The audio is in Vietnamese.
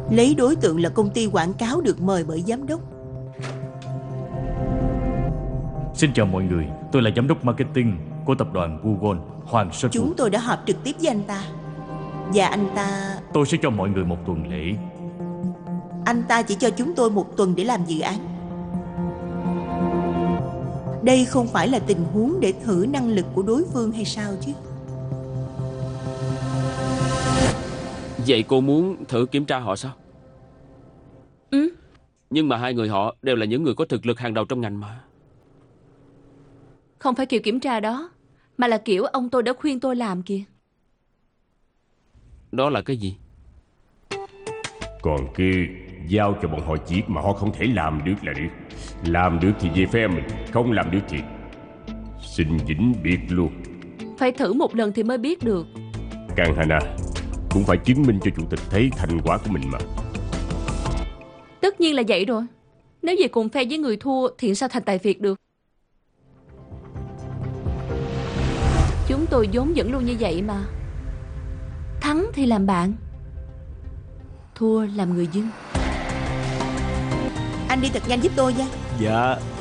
Lấy đối tượng là công ty quảng cáo được mời bởi giám đốc. Xin chào mọi người, tôi là giám đốc marketing của tập đoàn Google, Hoàng Sơn Chúng Vũ. tôi đã họp trực tiếp với anh ta. Và anh ta... Tôi sẽ cho mọi người một tuần lễ. Anh ta chỉ cho chúng tôi một tuần để làm dự án. Đây không phải là tình huống để thử năng lực của đối phương hay sao chứ? Vậy cô muốn thử kiểm tra họ sao? Ừ. Nhưng mà hai người họ đều là những người có thực lực hàng đầu trong ngành mà. Không phải kiểu kiểm tra đó, mà là kiểu ông tôi đã khuyên tôi làm kìa. Đó là cái gì? Còn kia, giao cho bọn họ việc mà họ không thể làm được là được. Làm được thì về phe mình, không làm được thì xin vĩnh biệt luôn. Phải thử một lần thì mới biết được. Càng Hana cũng phải chứng minh cho chủ tịch thấy thành quả của mình mà. Tất nhiên là vậy rồi. Nếu về cùng phe với người thua thì sao thành tài Việt được? Chúng tôi vốn vẫn luôn như vậy mà. Thắng thì làm bạn, thua làm người dưng. Anh đi thật nhanh giúp tôi nha. Dạ.